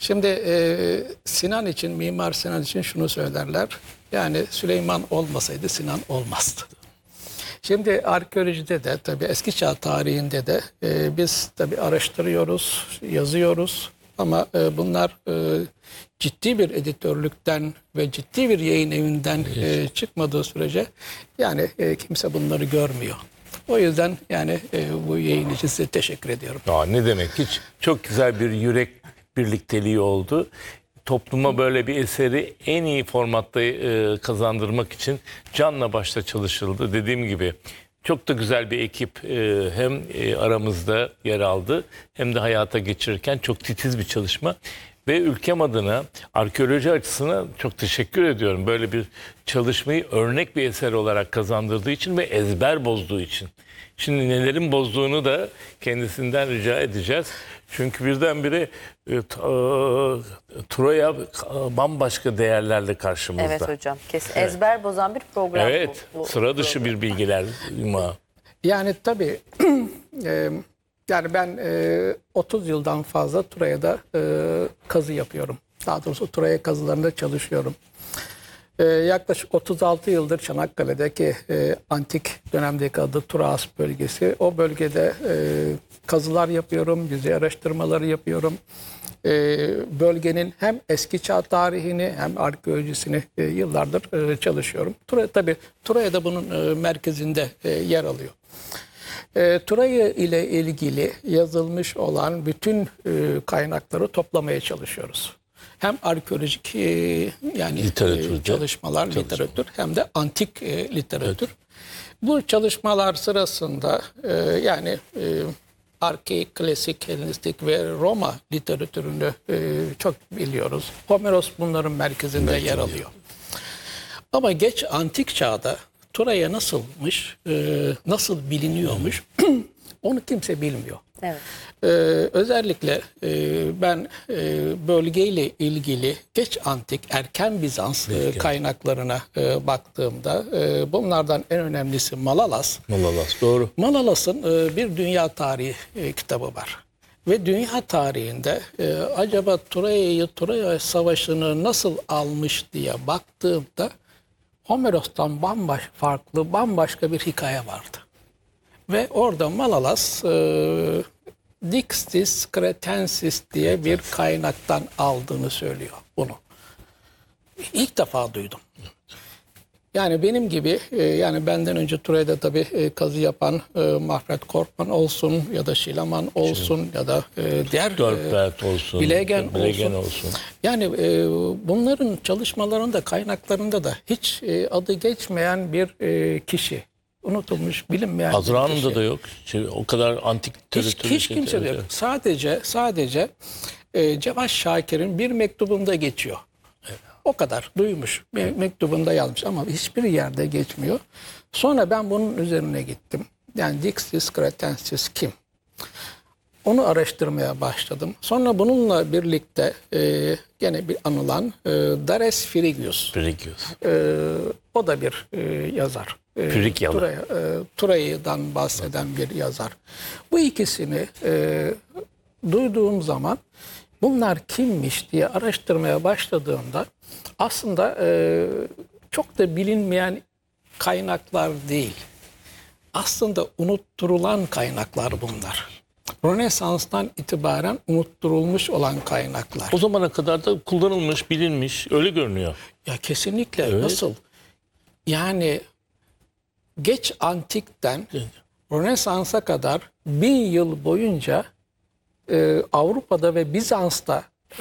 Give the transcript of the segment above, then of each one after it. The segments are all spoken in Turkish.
Şimdi Sinan için, Mimar Sinan için şunu söylerler. Yani Süleyman olmasaydı Sinan olmazdı. Şimdi arkeolojide de tabii eski çağ tarihinde de biz tabii araştırıyoruz, yazıyoruz. Ama bunlar ciddi bir editörlükten ve ciddi bir yayın evinden çıkmadığı sürece yani kimse bunları görmüyor. O yüzden yani bu yayın için size teşekkür ediyorum. Ne demek, hiç çok güzel bir yürek birlikteliği oldu. Topluma böyle bir eseri en iyi formatta kazandırmak için canla başla çalışıldı. Dediğim gibi çok da güzel bir ekip hem aramızda yer aldı hem de hayata geçirirken çok titiz bir çalışma. Ve ülkem adına arkeoloji açısından çok teşekkür ediyorum. Böyle bir çalışmayı örnek bir eser olarak kazandırdığı için ve ezber bozduğu için. Şimdi nelerin bozduğunu da kendisinden rica edeceğiz. Çünkü birdenbire Troya bambaşka değerlerle karşımızda. Evet hocam. Kesin ezber bozan bir program. Evet. Sıra dışı bir bilgiler. Yani tabii yani ben 30 yıldan fazla Troya'da kazı yapıyorum. Daha doğrusu Troya kazılarında çalışıyorum. Yaklaşık 36 yıldır Çanakkale'deki antik dönemdeki adı Turas bölgesi. O bölgede kazılar yapıyorum, yüzey araştırmaları yapıyorum. Bölgenin hem eski çağ tarihini hem arkeolojisini yıllardır çalışıyorum. Tabii Troya da bunun merkezinde yer alıyor. Troya ile ilgili yazılmış olan bütün kaynakları toplamaya çalışıyoruz. Hem arkeolojik yani çalışmalar, literatür hem de antik literatür. Bu çalışmalar sırasında yani arkeik, klasik, Helenistik ve Roma literatürünü çok biliyoruz. Homeros bunların merkezinde yer alıyor. Ama geç antik çağda Troya nasılmış, nasıl biliniyormuş onu kimse bilmiyor. Evet. Özellikle ben bölgeyle ilgili geç antik, erken Bizans kaynaklarına baktığımda bunlardan en önemlisi Malalas. Malalas, doğru. Malalas'ın bir dünya tarihi kitabı var. Ve dünya tarihinde acaba Troya Savaşı'nı nasıl almış diye baktığımda Homeros'tan bambaşka bir hikaye vardı. Ve orada Malalas Dixis Cretensis diye bir kaynaktan aldığını söylüyor bunu. İlk defa duydum. Yani benim gibi yani benden önce Troya'da tabii kazı yapan Mahret Korkman olsun ya da Şilaman olsun ya da diğer Dörpert olsun, Bilegen olsun. Yani bunların çalışmalarında, kaynaklarında da hiç adı geçmeyen bir kişi. Unutulmuş, bilinmeyen bir kişi. Hazranım'da da yok. O kadar antik hiç kimse de yok. Sadece Cevaş Şakir'in bir mektubunda geçiyor. O kadar duymuş. Bir mektubunda yazmış ama hiçbir yerde geçmiyor. Sonra ben bunun üzerine gittim. Yani Dixis Cretensis kim? Onu araştırmaya başladım. Sonra bununla birlikte gene bir anılan Dares Frigius. O da bir yazar. Troya'dan bahseden bir yazar. Bu ikisini duyduğum zaman bunlar kimmiş diye araştırmaya başladığımda aslında çok da bilinmeyen kaynaklar değil. Aslında unutturulan kaynaklar bunlar. Rönesans'tan itibaren unutturulmuş olan kaynaklar. O zamana kadar da kullanılmış, bilinmiş, öyle görünüyor. Ya kesinlikle. Evet. Nasıl? Yani geç antikten Rönesans'a kadar 1000 yıl boyunca Avrupa'da ve Bizans'ta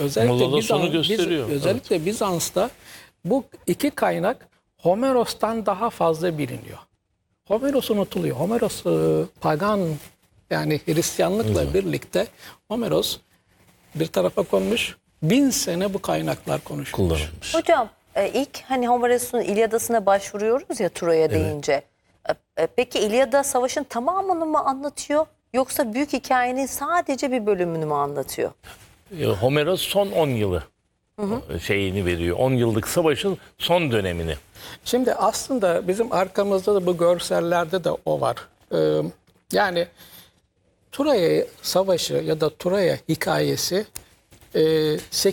özellikle Bizans'ta bu iki kaynak Homeros'tan daha fazla biliniyor. Homeros unutuluyor. Homeros pagan yani Hristiyanlıkla birlikte Homeros bir tarafa konmuş. 1000 sene bu kaynaklar konuşulmuş. Hocam ilk hani Homeros'un İlyadası'na başvuruyoruz ya Troya deyince. Peki İlyada savaşın tamamını mı anlatıyor yoksa büyük hikayenin sadece bir bölümünü mü anlatıyor? Homeros son 10 yılı şeyini veriyor. 10 yıllık savaşın son dönemini. Şimdi aslında bizim arkamızda da bu görsellerde de o var. Yani Troya Savaşı ya da Troya hikayesi 8